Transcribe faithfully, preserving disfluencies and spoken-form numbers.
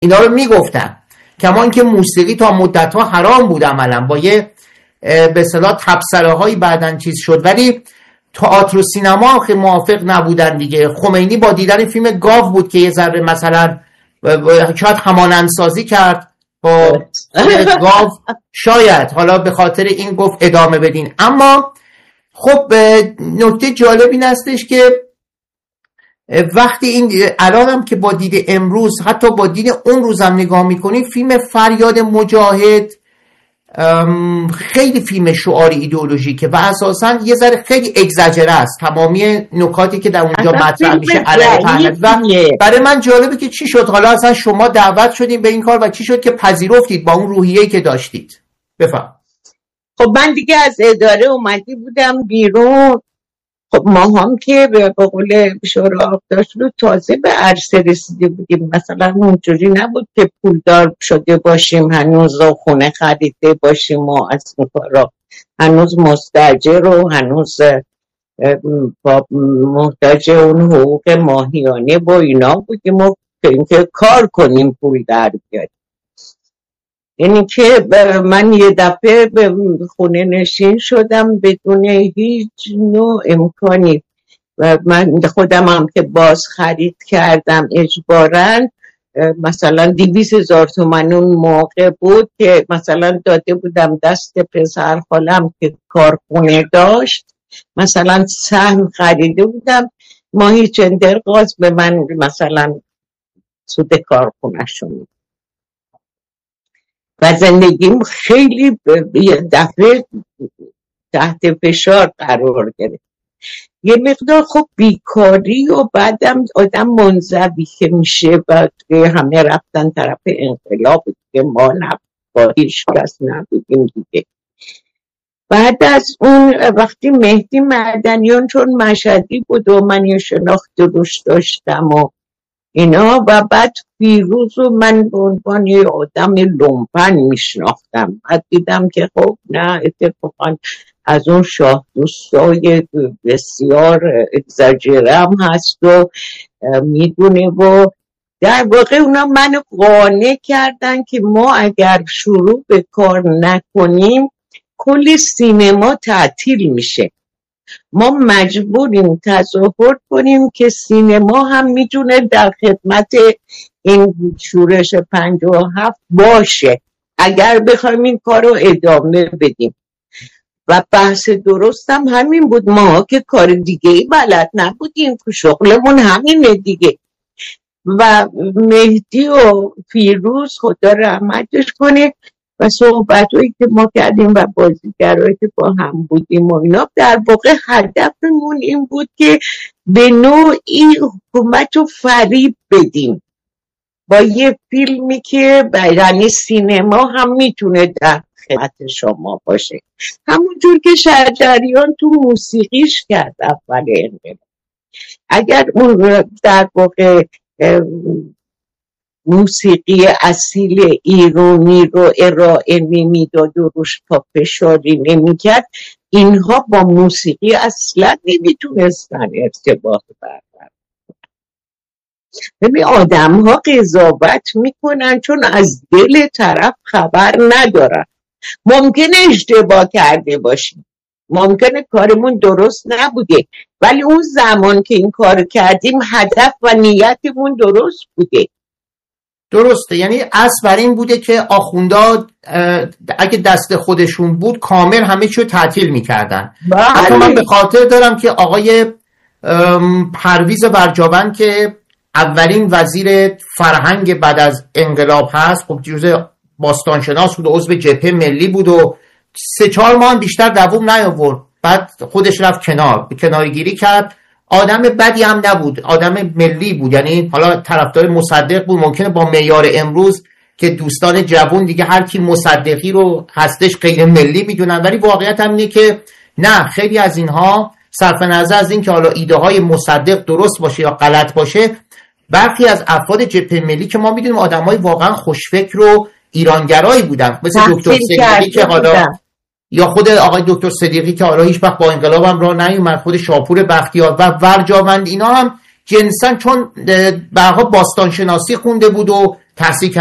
اینا رو میگفتن. کما اینکه موسیقی تا مدت‌ها حرام بود عملا، با یه به اصطلاح تبصره‌هایی بعدن چیز شد، ولی تئاتر و سینما خیلی موافق نبودن دیگه. خمینی با دیدن فیلم گاو بود که یه ذره مثلا شاید همانندسازی کرد با گاو، شاید حالا به خاطر این گفت ادامه بدین. اما خب نکته جالب این هستش که وقتی این الانم که با دید امروز، حتی با دید اون روزم نگاه میکنیم، فیلم فریاد مجاهد خیلی فیلم شعاری ایدئولوژیکه و اساساً یه ذره خیلی اگزاجره است تمامی نکاتی که در اونجا مطرح میشه علیه پهلوی. و برای من جالبه که چی شد حالا اصلا شما دعوت شدین به این کار و چی شد که پذیرفتید با اون روحیه‌ای که داشتید؟ بفهم. خب من دیگه از اداره اومدی بودم بیرون. خب ما هم که به قول شورا داشت رو تازه به عرصه رسیده بودیم، مثلا اونجوری نبود که پولدار شده باشیم هنوز و خونه خریده باشیم و از این کارا، هنوز مستاجر و هنوز با محتاج اون حقوق ماهیانه با اینا بودیم و که کار کنیم پول در بیاریم. یعنی که من یه دفعه به خونه نشین شدم بدون هیچ نوع امکانی و من خودم هم که باز خرید کردم اجباراً، مثلا دویست هزار تومن اون موقع بود که مثلا داده بودم دست پسر خالم که کارخونه داشت، مثلا سهم خریده بودم، ماهی چندرغاز به من مثلا سود کارخونه شد و زندگیم خیلی یه دفعه تحت فشار قرار گرفت. یه مقدار خب بیکاری و بعدم آدم منزوی که میشه و همه رفتن طرف انقلاب که ما نبود با هیچ کس نبودیم دیگه. بعد از اون وقتی مهدی مدنیان چون مشهدی بود و من یه شناخت روش داشتم و اینا و بعد فیروز و من به عنوان یه آدم لومپن میشناختم، بعد دیدم که خب نه اتفاقا از اون شاه دوستای بسیار اگزاجرم هست و میدونه و در واقع اونا من قانع کردن که ما اگر شروع به کار نکنیم کل سینما تعطیل میشه، ما مجبوریم تظاهر کنیم که سینما هم میتونه در خدمت این شورش پنجاه و هفت باشه اگر بخوایم این کار رو ادامه بدیم. و بحث درستم همین بود، ما که کار دیگه ای بلد نبودیم، شغلمون همینه دیگه. و مهدی و فیروز خدا رحمتش کنه و صحبتایی که ما کردیم و بازیگرایی که با هم بودیم و اینا، در واقع هدفمون این بود که به نوعی حکومت رو فریب بدیم با یه فیلمی که یعنی سینما هم میتونه در خدمت شما باشه، همونجور که شجریان تو موسیقیش کرد اول انقلاب. اگر اون در واقع موسیقی اصیل ایرانی رو ارائه نمیداد و روش پافشاری نمیکرد، اینها با موسیقی اصلا نمیتونستن ارتباط برقرار کنن. ببین آدم ها قضاوت میکنن چون از دل طرف خبر ندارن. ممکنه اشتباه کرده باشیم، ممکنه کارمون درست نبوده، ولی اون زمان که این کار کردیم هدف و نیتمون درست بوده. درسته، یعنی اصل بر این بوده که آخوندا اگه دست خودشون بود کامل همه چیو تعطیل میکردن. حتی من به خاطر دارم که آقای پرویز برجاوند که اولین وزیر فرهنگ بعد از انقلاب هست، خب جزء باستانشناس بود و عضو جبهه ملی بود و سه چهار ماه بیشتر دوام نیاورد، بعد خودش رفت کنار، کنارگیری کرد. آدم بدی هم نبود، آدم ملی بود، یعنی حالا طرفدار مصدق بود. ممکنه با معیار امروز که دوستان جوان دیگه هر کی مصدقی رو هستش غیر ملی میدونن، ولی واقعیت هم اینه که نه، خیلی از اینها صرف نظر از این که حالا ایده های مصدق درست باشه یا غلط باشه، برخی از افراد جبهه ملی که ما میدونیم آدمای واقعا خوشفکر و ایرانگرایی بودن، مثل دکتر صدیقی که حالا یا خود آقای دکتر صدیقی که حالا هیچ وقت با انقلاب هم راه نیومد، خود شاپور بختیار و ورجاوند، اینا هم جنسا چون به هر حال باستان شناسی خونده بود و تحصیل